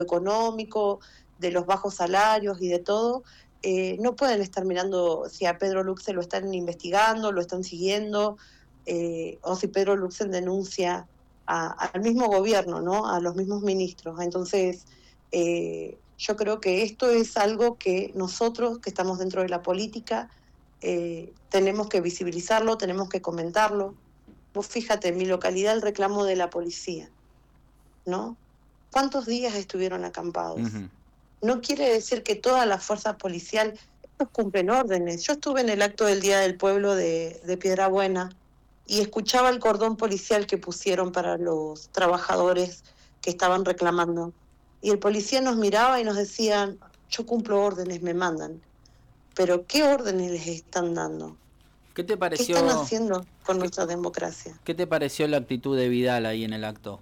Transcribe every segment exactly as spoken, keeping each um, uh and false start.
económico, de los bajos salarios y de todo, eh, no pueden estar mirando si a Pedro Luxen lo están investigando, lo están siguiendo, eh, o si Pedro Luxen denuncia a, al mismo gobierno, ¿no? A los mismos ministros. Entonces, eh, yo creo que esto es algo que nosotros, que estamos dentro de la política, eh, tenemos que visibilizarlo, tenemos que comentarlo. Vos fíjate, en mi localidad el reclamo de la policía, ¿no? ¿Cuántos días estuvieron acampados? Uh-huh. No quiere decir que toda la fuerza policial, ellos cumplen órdenes. Yo estuve en el acto del Día del Pueblo de, de Piedrabuena y escuchaba el cordón policial que pusieron para los trabajadores que estaban reclamando. Y el policía nos miraba y nos decía, yo cumplo órdenes, me mandan. Pero ¿qué órdenes les están dando? ¿Qué te ¿Qué están pareció, haciendo con qué, nuestra democracia? qué te pareció la actitud de Vidal ahí en el acto?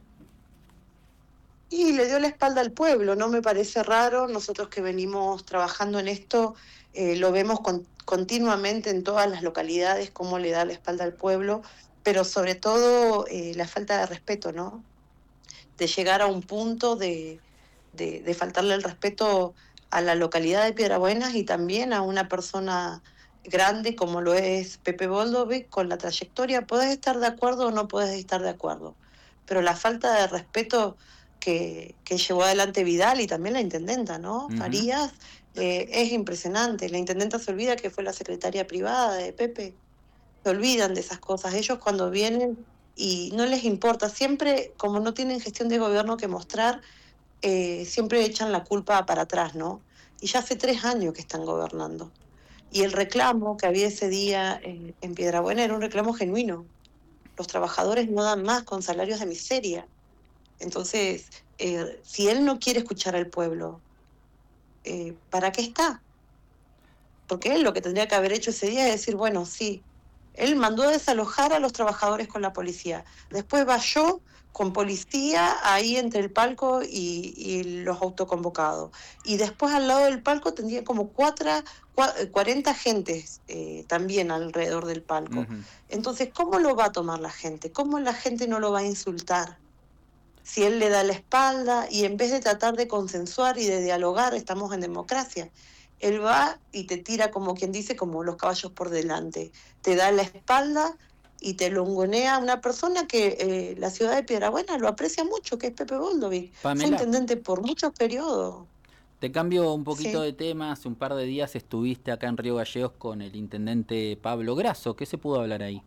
Y le dio la espalda al pueblo, no me parece raro. Nosotros que venimos trabajando en esto, eh, lo vemos con, continuamente en todas las localidades, cómo le da la espalda al pueblo, pero sobre todo eh, la falta de respeto, ¿no? De llegar a un punto de, de, de faltarle el respeto a la localidad de Piedrabuenas y también a una persona grande como lo es Pepe Boldovic, con la trayectoria. Podés estar de acuerdo o no podés estar de acuerdo, pero la falta de respeto que, que llevó adelante Vidal y también la intendenta, ¿no? Uh-huh. Farías, eh, es impresionante. La intendenta se olvida que fue la secretaria privada de Pepe, se olvidan de esas cosas. Ellos cuando vienen y no les importa, siempre, como no tienen gestión de gobierno que mostrar, eh, siempre echan la culpa para atrás, ¿no? Y ya hace tres años que están gobernando. Y el reclamo que había ese día en, en Piedrabuena era un reclamo genuino. Los trabajadores no dan más con salarios de miseria. Entonces, eh, si él no quiere escuchar al pueblo, eh, ¿para qué está? Porque él lo que tendría que haber hecho ese día es decir, bueno, sí, él mandó a desalojar a los trabajadores con la policía. Después va yo con policía ahí entre el palco y, y los autoconvocados. Y después al lado del palco tendría como cuatro, cuarenta gentes eh, también alrededor del palco. Uh-huh. Entonces, ¿cómo lo va a tomar la gente? ¿Cómo la gente no lo va a insultar? Si él le da la espalda y en vez de tratar de consensuar y de dialogar, estamos en democracia, él va y te tira, como quien dice, como los caballos por delante, te da la espalda y te longonea a una persona que eh, la ciudad de Piedrabuena lo aprecia mucho, que es Pepe Boldovic, fue Pamela, intendente por muchos periodos. te cambio un poquito Sí. de tema. Hace un par de días estuviste acá en Río Gallegos con el intendente Pablo Grasso. ¿Qué se pudo hablar ahí?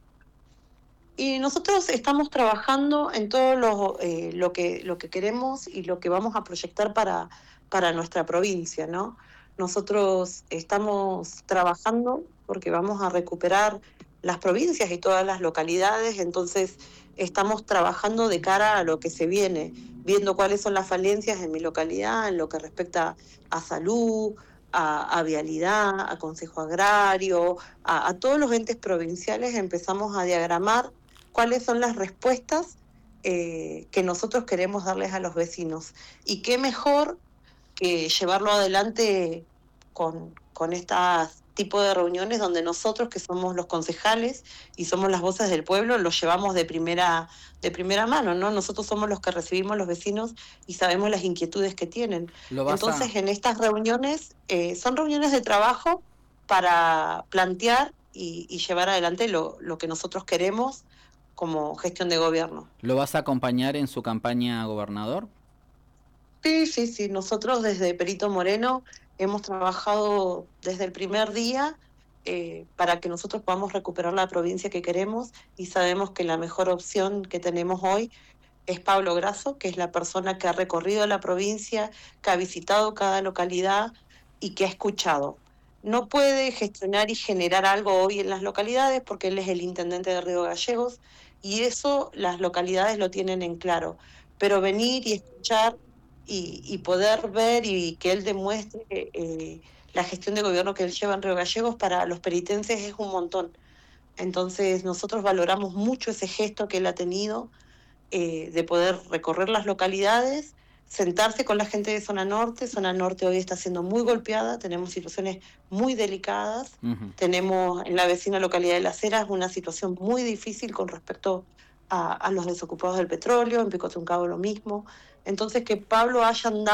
Y nosotros estamos trabajando en todo lo, eh, lo, que, lo que queremos y lo que vamos a proyectar para, para nuestra provincia, ¿no? Nosotros estamos trabajando porque vamos a recuperar las provincias y todas las localidades, entonces estamos trabajando de cara a lo que se viene, viendo cuáles son las falencias en mi localidad en lo que respecta a salud, a, a vialidad, a consejo agrario, a, a todos los entes provinciales. Empezamos a diagramar cuáles son las respuestas eh, que nosotros queremos darles a los vecinos. Y qué mejor que llevarlo adelante con, con estas tipo de reuniones donde nosotros, que somos los concejales y somos las voces del pueblo, los llevamos de primera, de primera mano, ¿no? Nosotros somos los que recibimos los vecinos y sabemos las inquietudes que tienen. ¿Lo vas a, Entonces, en estas reuniones, eh, son reuniones de trabajo para plantear y, y llevar adelante lo, lo que nosotros queremos como gestión de gobierno. ¿Lo vas a acompañar en su campaña a gobernador? Sí, sí, sí. Nosotros desde Perito Moreno hemos trabajado desde el primer día eh, para que nosotros podamos recuperar la provincia que queremos y sabemos que la mejor opción que tenemos hoy es Pablo Grasso, que es la persona que ha recorrido la provincia, que ha visitado cada localidad y que ha escuchado. No puede gestionar y generar algo hoy en las localidades porque él es el intendente de Río Gallegos y eso las localidades lo tienen en claro. Pero venir y escuchar y, y poder ver y que él demuestre eh, la gestión de gobierno que él lleva en Río Gallegos para los peritenses es un montón. Entonces nosotros valoramos mucho ese gesto que él ha tenido eh, de poder recorrer las localidades, sentarse con la gente de Zona Norte. Zona Norte hoy está siendo muy golpeada, tenemos situaciones muy delicadas, Uh-huh. tenemos en la vecina localidad de Las Heras una situación muy difícil con respecto a, a los desocupados del petróleo, en Pico Truncado lo mismo. Entonces que Pablo haya andado